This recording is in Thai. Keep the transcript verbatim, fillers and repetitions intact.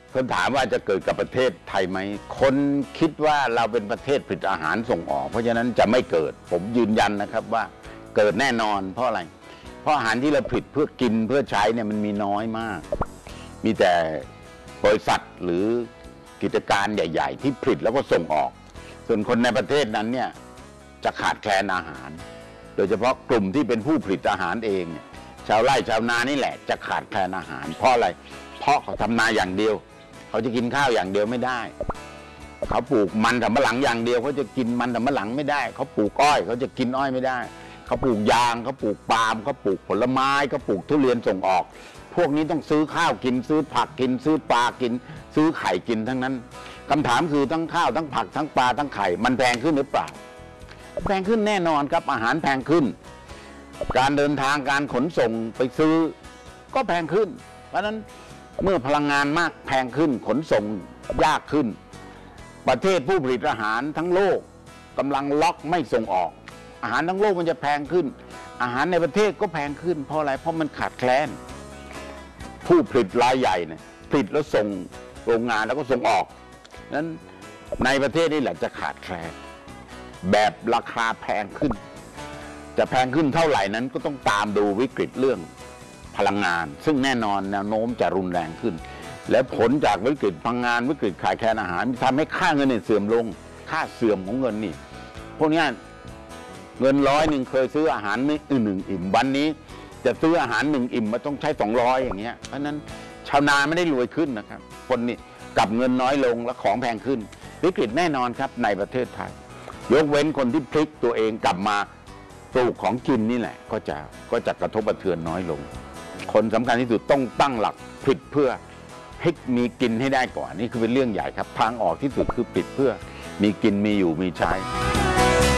คนถามว่าจะเกิดกับประเทศไทยไหมคนคิดว่าเราเป็นประเทศผลิตอาหารส่งออกเพราะฉะนั้นจะไม่เกิดผมยืนยันนะครับว่าเกิดแน่นอนเพราะอะไรเพราะอาหารที่เราผลิตเพื่อกินเพื่อใช้เนี่ยมันมีน้อยมากมีแต่บริษัทหรือกิจการใหญ่ๆที่ผลิตแล้วก็ส่งออกส่วนคนในประเทศนั้นเนี่ยจะขาดแคลนอาหารโดยเฉพาะกลุ่มที่เป็นผู้ผลิตอาหารเองชาวไร่ชาวนานี่แหละจะขาดแคลนอาหารเพราะอะไรเพราะเขาทำนาอย่างเดียวเขาจะกินข้าวอย่างเดียวไม่ได้เขาปลูกมันสำปะหลังอย่างเดียวเขาจะกินมันสำปะหลังไม่ได้เขาปลูกอ้อยเขาจะกินอ้อยไม่ได้เขาปลูกยางเขาปลูกปาล์มเขาปลูกผลไม้เขาปลูกทุเรียนส่งออกพวกนี้ต้องซื้อข้าวกินซื้อผักกินซื้อปลากินซื้อไข่กินทั้งนั้นคำถามคือทั้งข้าวทั้งผักทั้งปลาทั้งไข่มันแพงขึ้นหรือเปล่าแพงขึ้นแน่นอนครับอาหารแพงขึ้นการเดินทางการขนส่งไปซื้อก็แพงขึ้นเพราะฉะนั้นเมื่อพลังงานมากแพงขึ้นขนส่งยากขึ้นประเทศผู้ผลิตอาหารทั้งโลกกำลังล็อกไม่ส่งออกอาหารทั้งโลกมันจะแพงขึ้นอาหารในประเทศก็แพงขึ้นเพราะอะไรเพราะมันขาดแคลนผู้ผลิตรายใหญ่เนี่ยผลิตแล้วส่งโรงงานแล้วก็ส่งออกนั้นในประเทศนี่แหละจะขาดแคลนแบบราคาแพงขึ้นจะแพงขึ้นเท่าไหร่นั้นก็ต้องตามดูวิกฤตเรื่องพลังงานซึ่งแน่นอนแนวโน้มจะรุนแรงขึ้นและผลจากวิกฤตพลังงานวิกฤตขาดแคลนอาหารทำให้ค่าเงินเนี่ยเสื่อมลงค่าเสื่อมของเงินนี่พวกนี้เงินร้อยหนึ่งเคยซื้ออาหารหนึ่งอิ่มวันนี้จะซื้ออาหารหนึ่งอิ่มมันต้องใช้สองร้อยอย่างเงี้ยเพราะนั้นชาวนาไม่ได้รวยขึ้นนะครับคนนี่กับเงินน้อยลงและของแพงขึ้นวิกฤตแน่นอนครับในประเทศไทยยกเว้นคนที่พลิกตัวเองกลับมาปลูกของกินนี่แหละก็จะก็จะกระทบกระเทือนน้อยลงคนสำคัญที่สุดต้องตั้งหลักผลิตเพื่อให้มีกินให้ได้ก่อนนี่คือเป็นเรื่องใหญ่ครับทางออกที่สุดคือผลิตเพื่อมีกินมีอยู่มีใช้